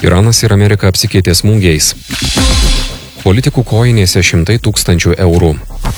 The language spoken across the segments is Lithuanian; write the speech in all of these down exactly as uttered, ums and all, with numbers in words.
Iranas ir Amerika apsikeitė smūgiais. Politikų kojinėse šimtai tūkstančių eurų.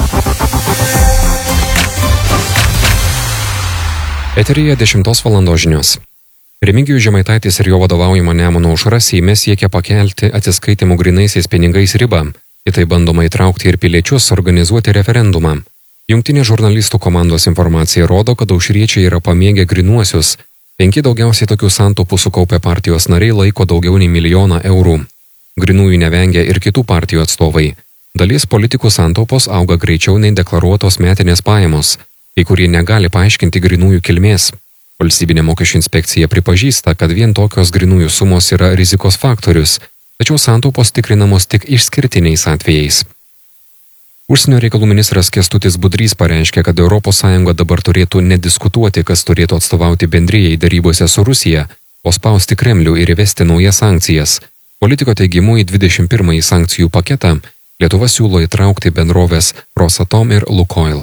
Eteryje dešimtos valandos žinios. Remigijus Žemaitaitis ir jo vadovaujama Nemuno aušra Seime siekia pakelti atsiskaitimų grynaisiais pinigais ribą. Į tai bandoma įtraukti ir piliečius organizuoti referendumą. Jungtinė žurnalistų komandos informacija rodo, kad aušriečiai yra pamėgę grynuosius. Penki daugiausiai tokių santaupų sukaupę partijos nariai laiko daugiau nei milijoną eurų. Grynųjų nevengia ir kitų partijų atstovai. Dalis politikų santaupos auga greičiau nei deklaruotos metinės pajamos, kai kurie negali paaiškinti grynųjų kilmės. Valstybinė mokesčių inspekcija pripažįsta, kad vien tokios grynųjų sumos yra rizikos faktorius, tačiau santaupos tikrinamos tik išskirtiniais atvejais. Užsienio reikalų ministras Kęstutis Budrys pareiškė, kad Europos Sąjunga dabar turėtų nediskutuoti, kas turėtų atstovauti bendrijai darybose su Rusija, o spausti Kremlių ir įvesti naujas sankcijas. Politiko teigimu į dvidešimt pirmąjį sankcijų paketą Lietuva siūlo įtraukti bendrovės Rosatom ir Lukoil.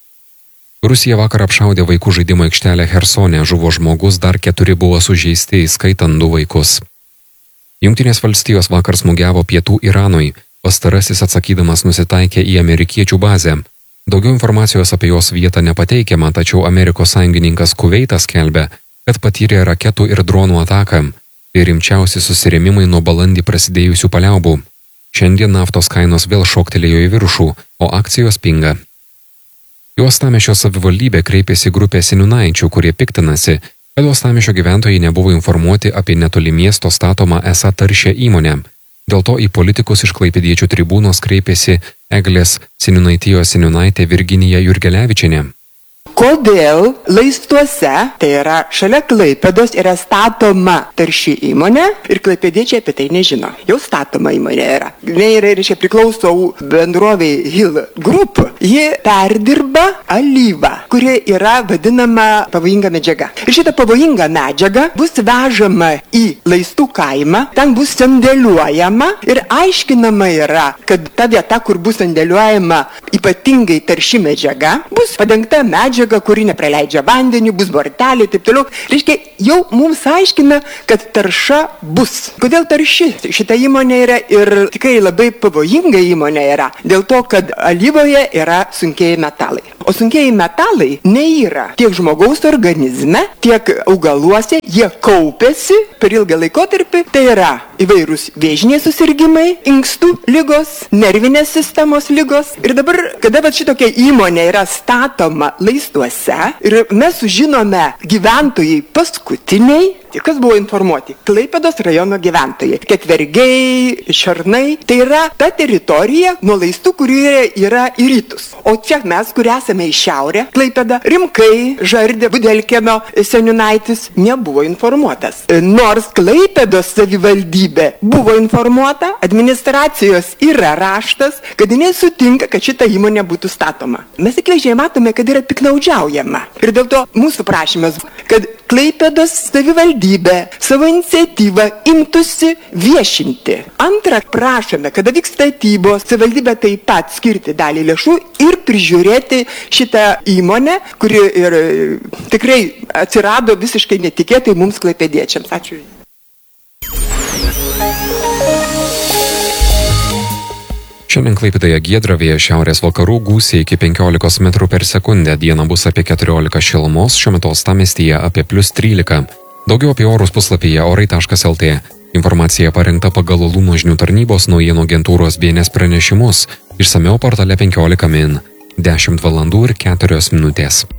Rusija vakar apšaudė vaikų žaidimo aikštelę Chersone, žuvo žmogus, dar keturi buvo sužeisti, įskaitant du vaikus. Jungtinės valstijos vakar smūgiavo pietų Iranui, pastarasis atsakydamas nusitaikė į amerikiečių bazę. Daugiau informacijos apie jos vietą nepateikiama, tačiau Amerikos sąjungininkas Kuveitas skelbia, kad patyrė raketų ir dronų ataką. Tai rimčiausi susirėmimai nuo balandį prasidėjusių paliaubų. Šiandien naftos kainos vėl šoktelėjo į viršų, o akcijos pinga. Uostamiesčio savivaldybė kreipėsi grupė seniūnaičių, kurie piktinasi, kad Uostamiesčio gyventojai nebuvo informuoti apie netoli miesto statomą esą taršią įmonę. Dėl to į politikus iš klaipėdiečių tribūnos kreipėsi Eglės seniūnaitijos seniūnaitė Virginija Jurgelevičienė. Kodėl Laistuose, tai yra šalia Klaipėdos, yra statoma tarši įmonė ir klaipėdiečiai apie tai nežino. Jau statoma įmonė yra. Jie yra ir čia priklauso bendroviai Hill Group. Ji perdirba alyvą, kuri yra vadinama pavojinga medžiaga. Ir šita pavojinga medžiaga bus vežama į Laistų kaimą, ten bus sandėliuojama ir aiškinama yra, kad ta vieta, kur bus sandėliuojama ypatingai tarši medžiaga, bus padengta medžiaga, kuri nepraleidžia vandenį, bus bortelė ir taip toliau. Reiškia, jau mums aiškina, kad tarša bus. Kodėl tarši? Šita įmonė yra ir tikrai labai pavojinga įmonė yra, dėl to, kad alyvoje yra sunkieji metalai. O sunkieji metalai neyra tiek žmogaus organizme, tiek augaluose, jie kaupiasi per ilgą laikotarpį. Tai yra įvairūs vėžiniai susirgymai, inkstų ligos, nervinės sistemos ligos. Ir dabar, kada va šitokia įmonė yra statoma Laistuose ir mes sužinome gyventojai paskutiniai, kas buvo informuoti? Klaipėdos rajono gyventojai. Ketvergiai, Šernai. Tai yra ta teritorija nuo Laistų, kurie yra į rytus. O čia mes, kur esame į šiaurę, Klaipėda, Rimkai, Žardė, Budelkiemio seniūnaitis nebuvo informuotas. Nors Klaipėdos savivaldybė buvo informuota, administracijos yra raštas, kad jinai sutinka, kad šita įmonė būtų statoma. Mes akivaizdžiai matome, kad yra piknaudžiaujama. Ir dėl to mūsų prašymas, kad Klaipėdos savivaldybė savo iniciatyvą imtųsi viešinti. Antra, prašome, kada vyks statybos, savivaldybė taip pat skirti dalį lėšų ir prižiūrėti šitą įmonę, kuri ir tikrai atsirado visiškai netikėtai mums klaipėdiečiams. Ačiū. Šiandien Klaipėdoje giedra, vėjas šiaurės vakarų, gūsiai iki penkiolikos metrų per sekundę, dieną bus apie keturiolika šilumos, šiuo metu uostamiestyje apie plius trylika. Daugiau apie orus puslapyje orai taškas lt. Informacija parengta pagal Luno žinių tarnybos naujienų agentūros B N S pranešimus, išsamiau portale penkiolika min. dešimt valandų ir keturios minutės.